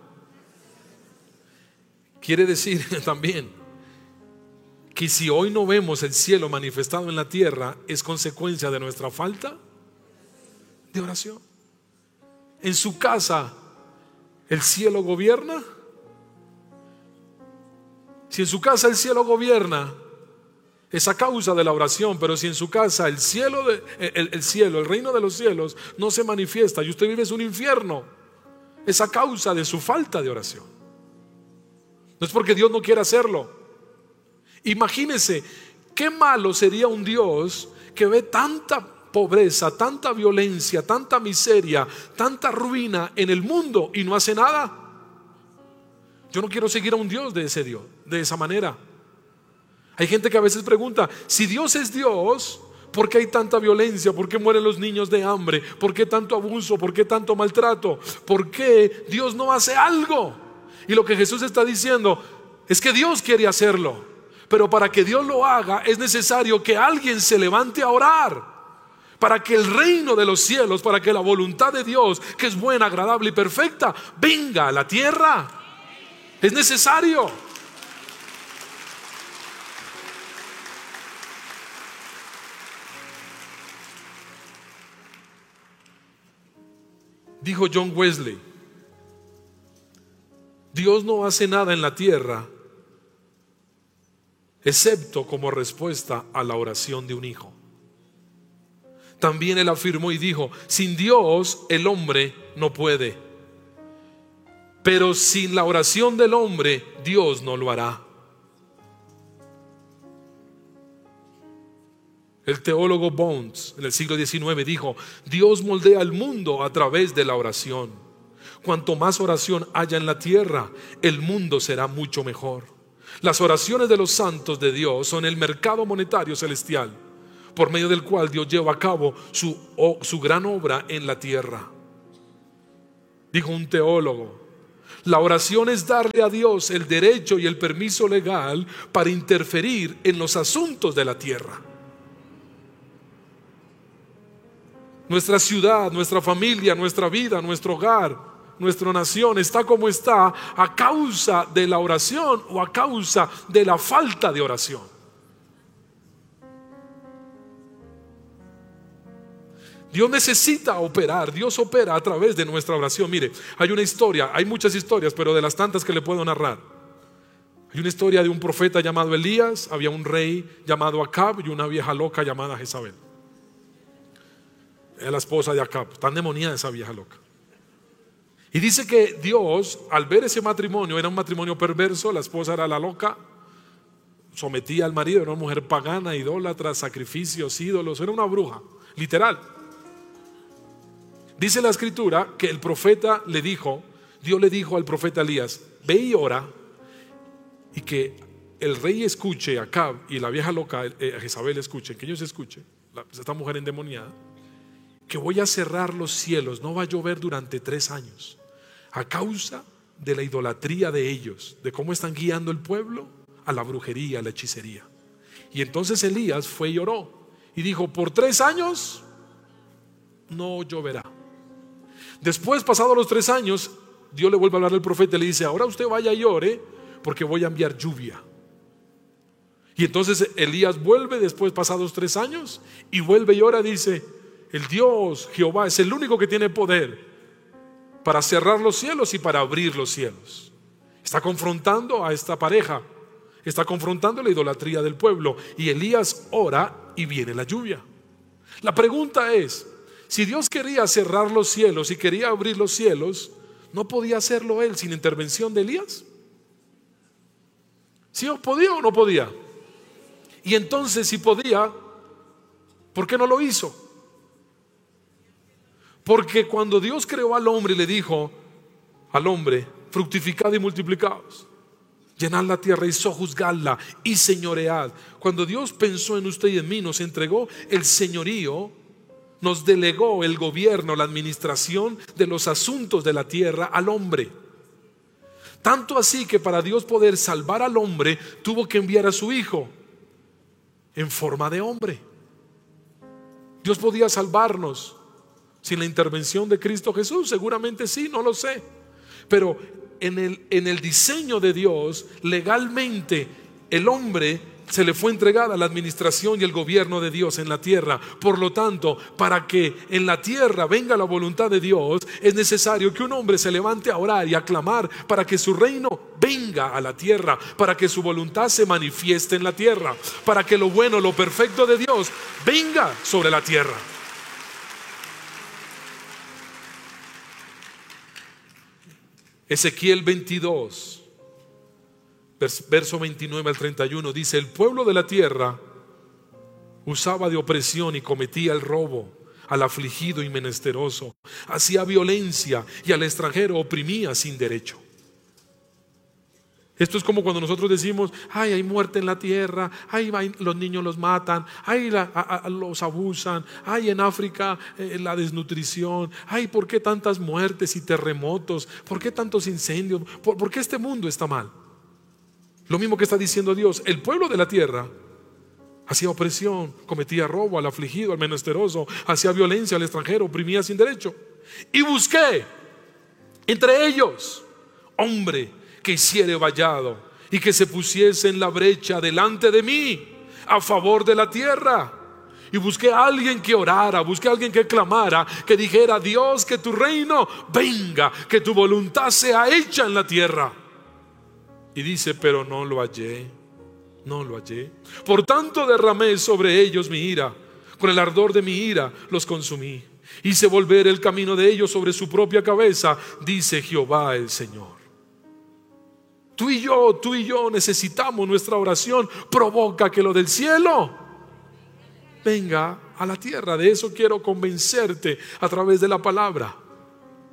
Quiere decir también que si hoy no vemos el cielo manifestado en la tierra, es consecuencia de nuestra falta de oración. En su casa, ¿el cielo gobierna? Si en su casa el cielo gobierna, es a causa de la oración. Pero si en su casa el cielo, de, el, el cielo, el reino de los cielos no se manifiesta y usted vive en un infierno, es a causa de su falta de oración. No es porque Dios no quiera hacerlo. Imagínese qué malo sería un Dios que ve tanta pobreza, tanta violencia, tanta miseria, tanta ruina en el mundo y no hace nada. Yo no quiero seguir a un Dios de ese Dios, de esa manera. Hay gente que a veces pregunta: si Dios es Dios, ¿por qué hay tanta violencia? ¿Por qué mueren los niños de hambre? ¿Por qué tanto abuso? ¿Por qué tanto maltrato? ¿Por qué Dios no hace algo? Y lo que Jesús está diciendo es que Dios quiere hacerlo, pero para que Dios lo haga es necesario que alguien se levante a orar, para que el reino de los cielos, para que la voluntad de Dios, que es buena, agradable y perfecta, venga a la tierra. Es necesario. Dijo John Wesley: Dios no hace nada en la tierra excepto como respuesta a la oración de un hijo. También él afirmó y dijo: sin Dios el hombre no puede, pero sin la oración del hombre Dios no lo hará. El teólogo Bones en el siglo diecinueve dijo: Dios moldea el mundo a través de la oración. Cuanto más oración haya en la tierra, el mundo será mucho mejor. Las oraciones de los santos de Dios son el mercado monetario celestial, por medio del cual Dios lleva a cabo su, oh, su gran obra en la tierra. Dijo un teólogo: la oración es darle a Dios el derecho y el permiso legal para interferir en los asuntos de la tierra. Nuestra ciudad, nuestra familia, nuestra vida, nuestro hogar, nuestra nación está como está a causa de la oración o a causa de la falta de oración. Dios necesita operar, Dios opera a través de nuestra oración. Mire, hay una historia, hay muchas historias, pero de las tantas que le puedo narrar. Hay una historia de un profeta llamado Elías, había un rey llamado Acab y una vieja loca llamada Jezabel. Es la esposa de Acab, tan demoníaca esa vieja loca. Y dice que Dios, al ver ese matrimonio, era un matrimonio perverso, la esposa era la loca, sometía al marido, era una mujer pagana, idólatra, sacrificios, ídolos, era una bruja, literal. Dice la escritura que el profeta le dijo, Dios le dijo al profeta Elías: ve y ora, y que el rey escuche, Acab y la vieja loca eh, Jezabel escuchen, que ellos escuchen, esta mujer endemoniada, que voy a cerrar los cielos, no va a llover durante tres años, a causa de la idolatría de ellos, de cómo están guiando el pueblo a la brujería, a la hechicería. Y entonces Elías fue y oró y dijo: por tres años no lloverá. Después, pasados los tres años, Dios le vuelve a hablar al profeta y le dice: ahora usted vaya y ore, porque voy a enviar lluvia. Y entonces Elías vuelve después, pasados tres años, y vuelve y ora. Dice: el Dios Jehová es el único que tiene poder para cerrar los cielos y para abrir los cielos. Está confrontando a esta pareja, está confrontando la idolatría del pueblo. Y Elías ora y viene la lluvia. La pregunta es: si Dios quería cerrar los cielos y quería abrir los cielos, ¿no podía hacerlo él sin intervención de Elías? ¿Sí podía o no podía? Y entonces, si podía, ¿por qué no lo hizo? Porque cuando Dios creó al hombre y le dijo al hombre: fructificad y multiplicaos, llenad la tierra y sojuzgadla y señoread. Cuando Dios pensó en usted y en mí, nos entregó el señorío, nos delegó el gobierno, la administración de los asuntos de la tierra al hombre. Tanto así que para Dios poder salvar al hombre, tuvo que enviar a su hijo en forma de hombre. Dios podía salvarnos sin la intervención de Cristo Jesús, seguramente sí, no lo sé. Pero en el, en el diseño de Dios, legalmente el hombre se le fue entregada la administración y el gobierno de Dios en la tierra. Por lo tanto, para que en la tierra venga la voluntad de Dios, es necesario que un hombre se levante a orar y a clamar para que su reino venga a la tierra, para que su voluntad se manifieste en la tierra, para que lo bueno, lo perfecto de Dios venga sobre la tierra. Ezequiel veintidós, verso veintinueve al treinta y uno dice: el pueblo de la tierra usaba de opresión y cometía el robo al afligido y menesteroso, hacía violencia y al extranjero oprimía sin derecho. Esto es como cuando nosotros decimos: ay, hay muerte en la tierra, ay, los niños los matan, ay, la, a, a, los abusan, ay, en África eh, la desnutrición, ay, ¿por qué tantas muertes y terremotos? ¿Por qué tantos incendios? ¿Por, por qué este mundo está mal? Lo mismo que está diciendo Dios: el pueblo de la tierra hacía opresión, cometía robo al afligido, al menesteroso, hacía violencia al extranjero, oprimía sin derecho. Y busqué entre ellos hombre que hiciere vallado y que se pusiese en la brecha delante de mí a favor de la tierra. Y busqué a alguien que orara, busqué a alguien que clamara, que dijera: Dios, que tu reino venga, que tu voluntad sea hecha en la tierra. Y dice: pero no lo hallé, no lo hallé. Por tanto derramé sobre ellos mi ira, con el ardor de mi ira los consumí. Hice volver el camino de ellos sobre su propia cabeza, dice Jehová el Señor. Tú y yo, tú y yo necesitamos nuestra oración. Provoca que lo del cielo venga a la tierra. De eso quiero convencerte a través de la palabra.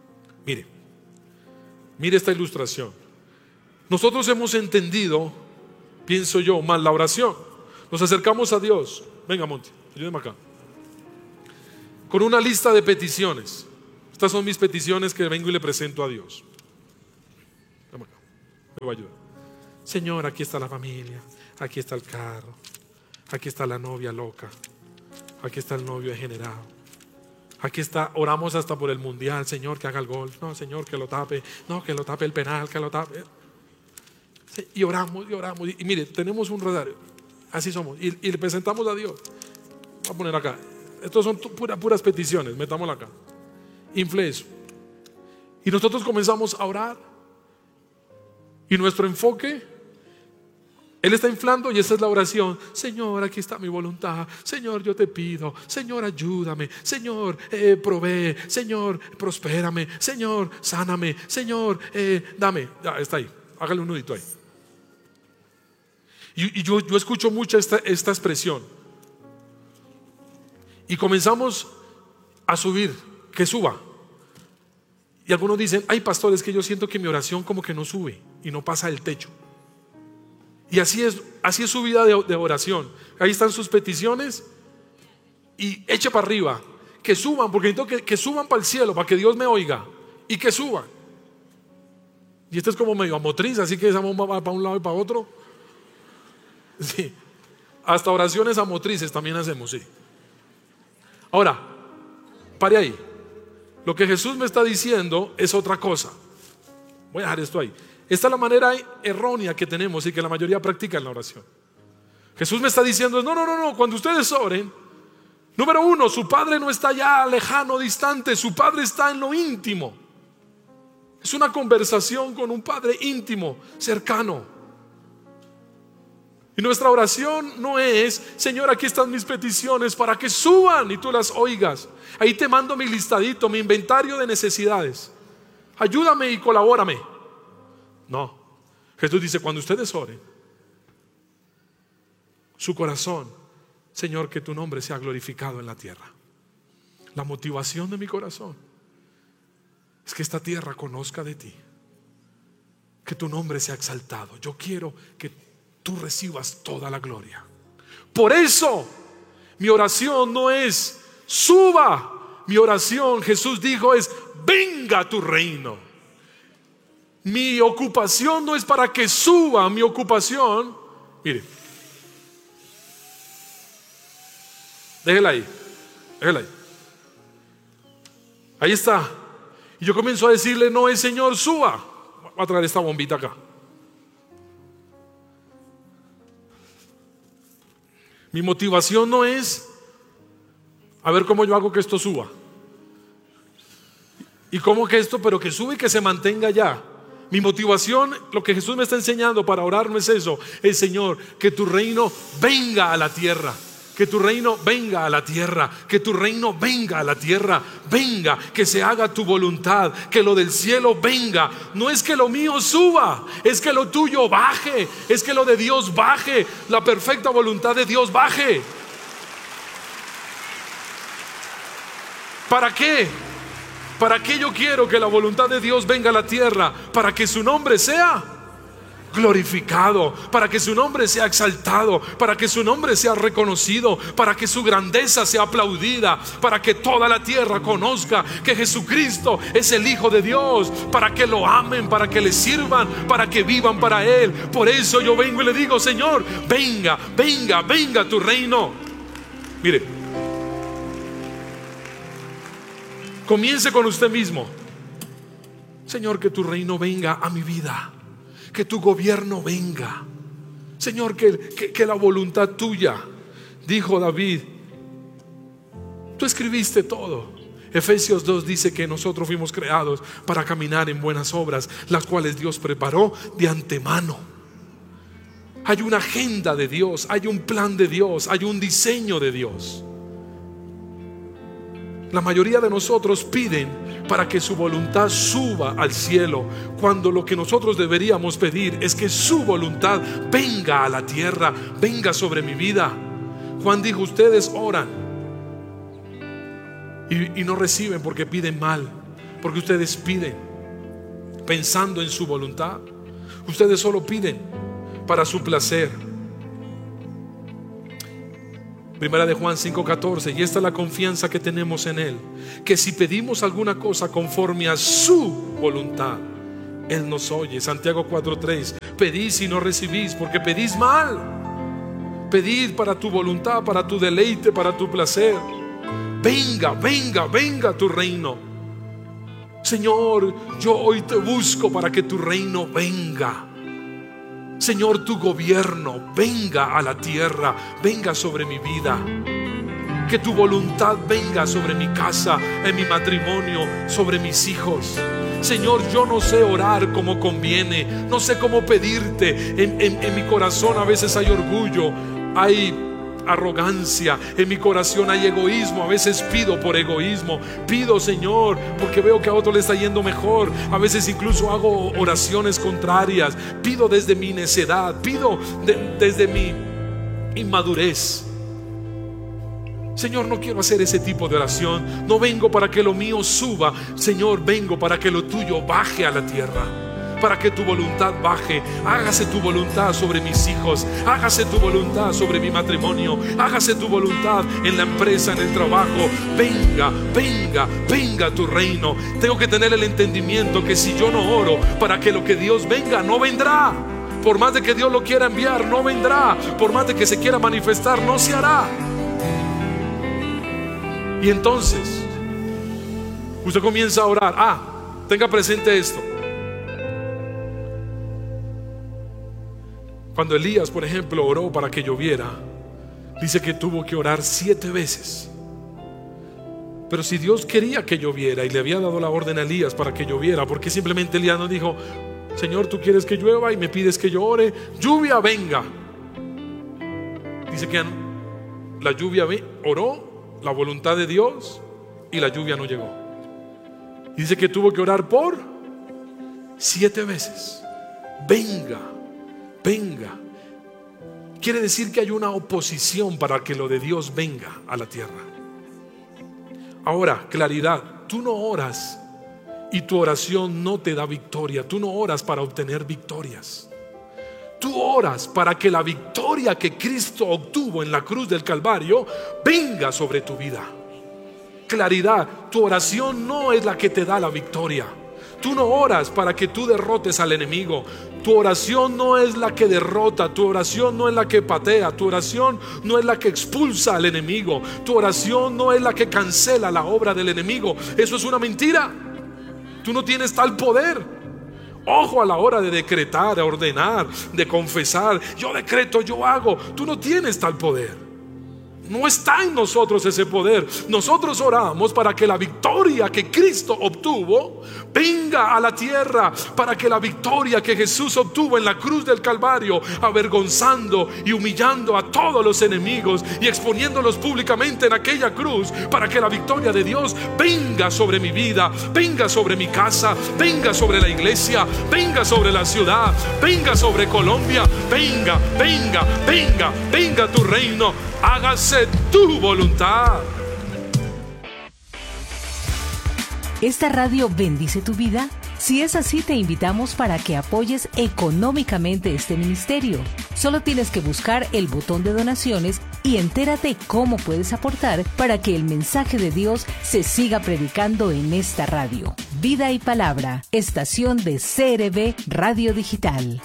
Mire, mire esta ilustración. Nosotros hemos entendido pienso yo, más la oración. Nos acercamos a Dios. Venga, Monty, ayúdeme acá. Con una lista de peticiones. Estas son mis peticiones que vengo y le presento a Dios. Ven acá, me va a ayudar. Señor, aquí está la familia, aquí está el carro, aquí está la novia loca, aquí está el novio degenerado, aquí está, oramos hasta por el mundial, Señor, que haga el gol, no, Señor, que lo tape, no, que lo tape el penal, que lo tape. Sí, y oramos, y oramos, y, y mire, tenemos un rosario, así somos, y, y le presentamos a Dios. Voy a poner acá, estos son pura, puras peticiones, metámosla acá. Infle eso. Y nosotros comenzamos a orar, y nuestro enfoque, Él está inflando y esa es la oración. Señor, aquí está mi voluntad. Señor, yo te pido. Señor, ayúdame. Señor, eh, provee. Señor, prospérame. Señor, sáname. Señor, eh, dame. Ya, está ahí. Hágale un nudito ahí. Y, y yo, yo escucho mucho esta, esta expresión. Y comenzamos a subir. Que suba. Y algunos dicen, ay, pastor, es que yo siento que mi oración como que no sube y no pasa el techo. Y así es, así es su vida de, de oración. Ahí están sus peticiones y eche para arriba. Que suban, porque necesito que, que suban para el cielo, para que Dios me oiga. Y que suban. Y esto es como medio amotriz, así que esa bomba va para un lado y para otro. Sí. Hasta oraciones amotrices también hacemos, sí. Ahora, pare ahí. Lo que Jesús me está diciendo es otra cosa. Voy a dejar esto ahí. Esta es la manera errónea que tenemos y que la mayoría practica en la oración. Jesús me está diciendo, no, no, no, no, cuando ustedes oren, número uno, su Padre no está ya lejano, distante, su Padre está en lo íntimo. Es una conversación con un Padre íntimo, cercano. Y nuestra oración no es, Señor, aquí están mis peticiones para que suban y tú las oigas. Ahí te mando mi listadito, mi inventario de necesidades. Ayúdame y colabórame. No, Jesús dice, cuando ustedes oren, su corazón, Señor, que tu nombre sea glorificado en la tierra. La motivación de mi corazón es que esta tierra conozca de ti, que tu nombre sea exaltado. Yo quiero que tú recibas toda la gloria. Por eso mi oración no es suba, mi oración, Jesús dijo, es venga tu reino. Mi ocupación no es para que suba, mi ocupación, mire, déjela ahí, déjela ahí. Ahí está. Y yo comienzo a decirle, no es Señor, suba. Voy a traer esta bombita acá. Mi motivación no es a ver cómo yo hago que esto suba. Y cómo que esto, pero que sube y que se mantenga ya. Mi motivación, lo que Jesús me está enseñando para orar no es eso. Es, Señor, que tu reino venga a la tierra. Que tu reino venga a la tierra. Que tu reino venga a la tierra. Venga, que se haga tu voluntad. Que lo del cielo venga. No es que lo mío suba, es que lo tuyo baje. Es que lo de Dios baje. La perfecta voluntad de Dios baje. ¿Para qué? ¿Para qué yo quiero que la voluntad de Dios venga a la tierra? Para que su nombre sea glorificado, para que su nombre sea exaltado, para que su nombre sea reconocido, para que su grandeza sea aplaudida, para que toda la tierra conozca que Jesucristo es el Hijo de Dios, para que lo amen, para que le sirvan, para que vivan para Él. Por eso yo vengo y le digo, Señor, venga, venga, venga tu reino. Mire, comience con usted mismo. Señor, que tu reino venga a mi vida, que tu gobierno venga. Señor, que, que, que la voluntad tuya, dijo David, tú escribiste todo. Efesios dos dice que nosotros fuimos creados para caminar en buenas obras, las cuales Dios preparó de antemano. Hay una agenda de Dios, hay un plan de Dios, hay un diseño de Dios. La mayoría de nosotros piden para que su voluntad suba al cielo, cuando lo que nosotros deberíamos pedir es que su voluntad venga a la tierra, venga sobre mi vida. Juan dijo, ustedes oran y, y no reciben porque piden mal, porque ustedes piden pensando en su voluntad. Ustedes solo piden para su placer. Primera de Juan cinco catorce, y esta es la confianza que tenemos en Él, que si pedimos alguna cosa conforme a su voluntad, Él nos oye. Santiago cuatro tres, pedís y no recibís porque pedís mal. Pedid para tu voluntad, para tu deleite, para tu placer. Venga, venga, venga tu reino. Señor, yo hoy te busco para que tu reino venga. Señor, tu gobierno venga a la tierra, venga sobre mi vida. Que tu voluntad venga sobre mi casa, en mi matrimonio, sobre mis hijos. Señor, yo no sé orar como conviene, no sé cómo pedirte. En, en, en mi corazón a veces hay orgullo, hay arrogancia, en mi corazón hay egoísmo. A veces pido por egoísmo, pido, Señor, porque veo que a otro le está yendo mejor. A veces incluso hago oraciones contrarias, pido desde mi necedad, pido de, desde mi inmadurez. Señor, no quiero hacer ese tipo de oración. No vengo para que lo mío suba, Señor, vengo para que lo tuyo baje a la tierra, para que tu voluntad baje. Hágase tu voluntad sobre mis hijos, hágase tu voluntad sobre mi matrimonio, hágase tu voluntad en la empresa, en el trabajo. Venga, venga, venga tu reino. Tengo que tener el entendimiento que si yo no oro para que lo que Dios venga, no vendrá. Por más de que Dios lo quiera enviar, no vendrá. Por más de que se quiera manifestar, no se hará. Y entonces usted comienza a orar. Ah, tenga presente esto. Cuando Elías, por ejemplo, oró para que lloviera, dice que tuvo que orar siete veces. Pero si Dios quería que lloviera y le había dado la orden a Elías para que lloviera, ¿por qué simplemente Elías no dijo: Señor, tú quieres que llueva y me pides que yo ore? Lluvia, venga. Dice que la lluvia oró, la voluntad de Dios, y la lluvia no llegó. Y dice que tuvo que orar por siete veces. Venga, venga. Quiere decir que hay una oposición para que lo de Dios venga a la tierra. Ahora, claridad, tú no oras y tu oración no te da victoria. Tú no oras para obtener victorias. Tú oras para que la victoria que Cristo obtuvo en la cruz del Calvario venga sobre tu vida. Claridad, tu oración no es la que te da la victoria. Tú no oras para que tú derrotes al enemigo. Tu oración no es la que derrota. Tu oración no es la que patea. Tu oración no es la que expulsa al enemigo. Tu oración no es la que cancela la obra del enemigo. Eso es una mentira. Tú no tienes tal poder. Ojo a la hora de decretar, de ordenar, de confesar. Yo decreto, yo hago. Tú no tienes tal poder. No está en nosotros ese poder. Nosotros oramos para que la victoria que Cristo obtuvo venga a la tierra, para que la victoria que Jesús obtuvo en la cruz del Calvario, avergonzando y humillando a todos los enemigos y exponiéndolos públicamente en aquella cruz, para que la victoria de Dios venga sobre mi vida, venga sobre mi casa, venga sobre la iglesia, venga sobre la ciudad, venga sobre Colombia. Venga, venga, venga, venga tu reino. Hágase tu voluntad. ¿Esta radio bendice tu vida? Si es así, te invitamos para que apoyes económicamente este ministerio. Solo tienes que buscar el botón de donaciones y entérate cómo puedes aportar para que el mensaje de Dios se siga predicando en esta radio. Vida y Palabra, estación de C R B Radio Digital.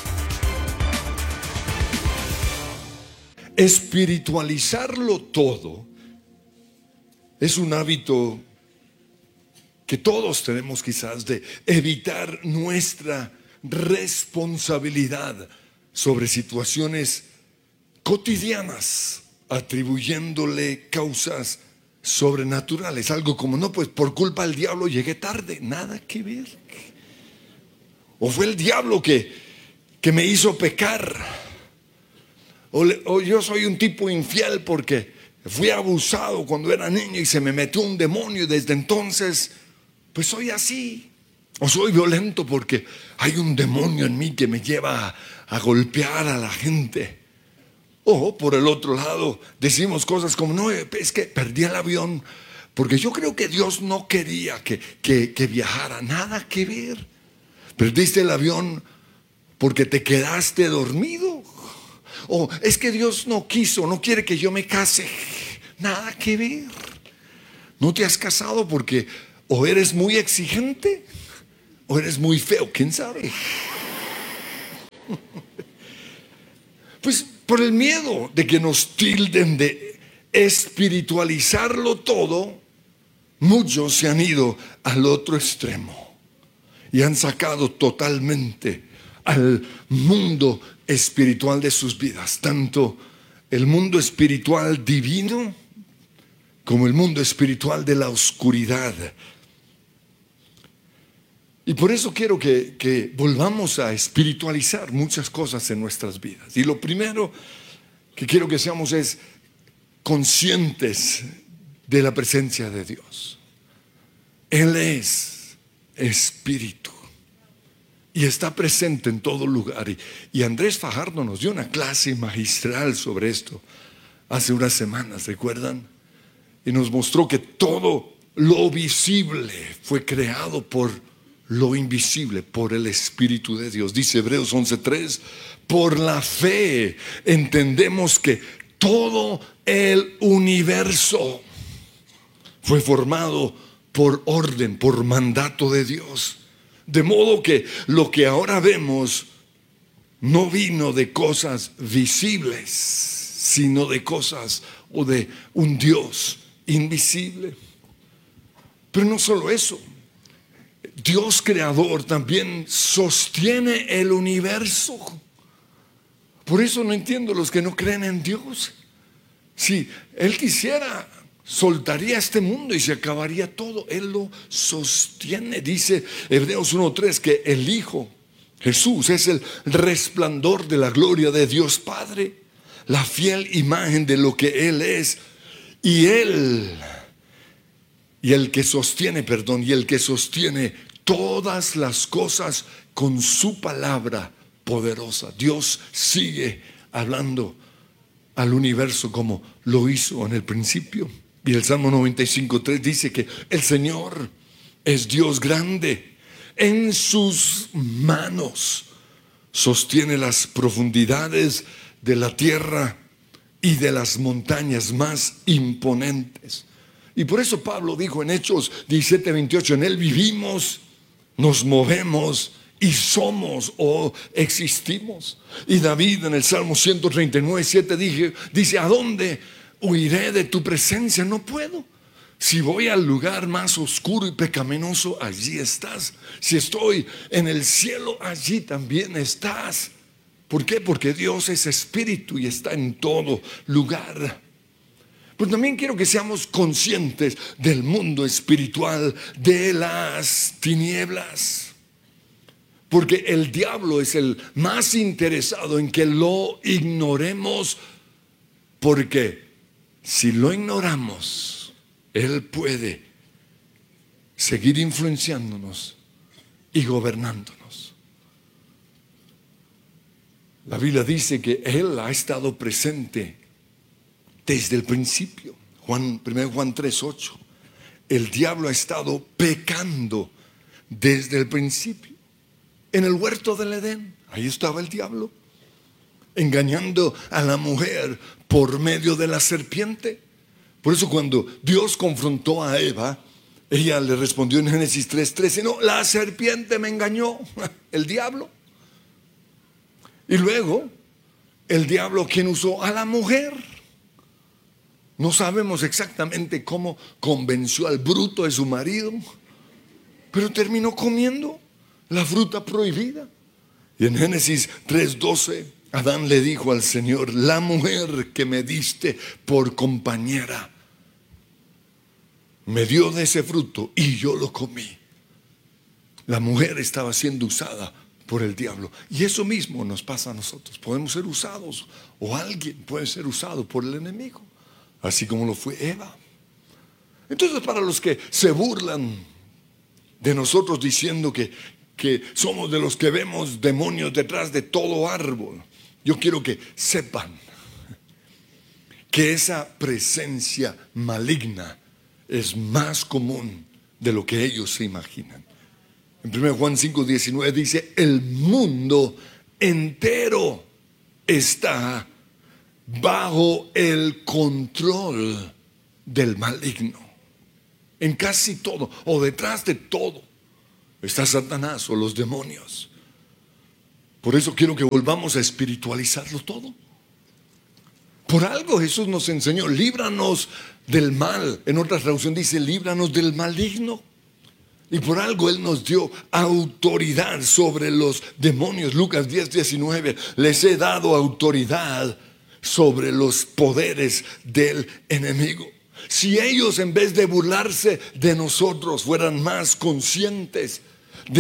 Espiritualizarlo todo es un hábito que todos tenemos quizás de evitar nuestra responsabilidad sobre situaciones cotidianas, atribuyéndole causas sobrenaturales. Algo como: no, pues por culpa del diablo llegué tarde. Nada que ver. O fue el diablo que, que me hizo pecar. O, le, o yo soy un tipo infiel porque fui abusado cuando era niño y se me metió un demonio y desde entonces pues soy así. O soy violento porque hay un demonio en mí que me lleva a, a golpear a la gente. O por el otro lado decimos cosas como: no, es que perdí el avión porque yo creo que Dios no quería que, que, que viajara. Nada que ver. Perdiste el avión porque te quedaste dormido. O es que Dios no quiso, no quiere que yo me case. Nada que ver. No te has casado porque o eres muy exigente o eres muy feo, quién sabe. Pues por el miedo de que nos tilden de espiritualizarlo todo, muchos se han ido al otro extremo y han sacado totalmente al mundo espiritual de sus vidas, tanto el mundo espiritual divino como el mundo espiritual de la oscuridad. Y por eso quiero que, que volvamos a espiritualizar muchas cosas en nuestras vidas. Y lo primero que quiero que seamos es conscientes de la presencia de Dios. Él es espíritu y está presente en todo lugar. Y, y Andrés Fajardo nos dio una clase magistral sobre esto hace unas semanas, ¿recuerdan? Y nos mostró que todo lo visible fue creado por lo invisible, por el Espíritu de Dios. Dice Hebreos once tres, por la fe entendemos que todo el universo fue formado por orden, por mandato de Dios. De modo que lo que ahora vemos no vino de cosas visibles, sino de cosas o de un Dios invisible. Pero no solo eso, Dios creador también sostiene el universo. Por eso no entiendo los que no creen en Dios. Si Él quisiera, soltaría este mundo y se acabaría todo. Él lo sostiene. Dice Hebreos uno tres que el Hijo Jesús es el resplandor de la gloria de Dios Padre, la fiel imagen de lo que Él es. Y Él, y el que sostiene, perdón, y el que sostiene todas las cosas con su palabra poderosa. Dios sigue hablando al universo como lo hizo en el principio. Y el Salmo noventa y cinco tres dice que el Señor es Dios grande. En sus manos sostiene las profundidades de la tierra y de las montañas más imponentes. Y por eso Pablo dijo en Hechos diecisiete veintiocho, en Él vivimos, nos movemos y somos o existimos. Y David en el Salmo ciento treinta y nueve siete dice, dice, ¿a dónde huiré de tu presencia? No puedo. Si voy al lugar más oscuro y pecaminoso, allí estás. Si estoy en el cielo, allí también estás. ¿Por qué? Porque Dios es espíritu y está en todo lugar. Pero también quiero que seamos conscientes del mundo espiritual, de las tinieblas. Porque el diablo es el más interesado en que lo ignoremos. Porque si lo ignoramos, él puede seguir influenciándonos y gobernándonos. La Biblia dice que Él ha estado presente desde el principio. Juan, primero Juan tres ocho. El diablo ha estado pecando desde el principio. En el huerto del Edén, ahí estaba el diablo, engañando a la mujer por medio de la serpiente. Por eso cuando Dios confrontó a Eva, ella le respondió en Génesis tres trece, no, la serpiente me engañó, el diablo. Y luego, el diablo, ¿quién usó? A la mujer. No sabemos exactamente cómo convenció al bruto de su marido, pero terminó comiendo la fruta prohibida. Y en Génesis tres doce, Adán le dijo al Señor, la mujer que me diste por compañera me dio de ese fruto y yo lo comí. La mujer estaba siendo usada por el diablo. Y eso mismo nos pasa a nosotros. Podemos ser usados, o alguien puede ser usado por el enemigo, así como lo fue Eva. Entonces, para los que se burlan de nosotros diciendo que, que somos de los que vemos demonios detrás de todo árbol, yo quiero que sepan que esa presencia maligna es más común de lo que ellos se imaginan. En primero Juan cinco diecinueve dice, el mundo entero está bajo el control del maligno. En casi todo, o detrás de todo, está Satanás o los demonios. Por eso quiero que volvamos a espiritualizarlo todo. Por algo Jesús nos enseñó, líbranos del mal. En otra traducción dice, líbranos del maligno. Y por algo Él nos dio autoridad sobre los demonios. Lucas diez, diecinueve, les he dado autoridad sobre los poderes del enemigo. Si ellos, en vez de burlarse de nosotros, fueran más conscientes